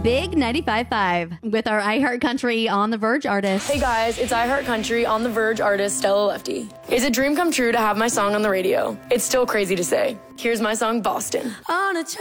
Big 95.5 with our iHeartCountry On the Verge artist. Hey guys, it's iHeartCountry On the Verge artist Stella Lefty. It's a dream come true to have my song on the radio. It's still crazy to say. Here's my song, Boston. On a train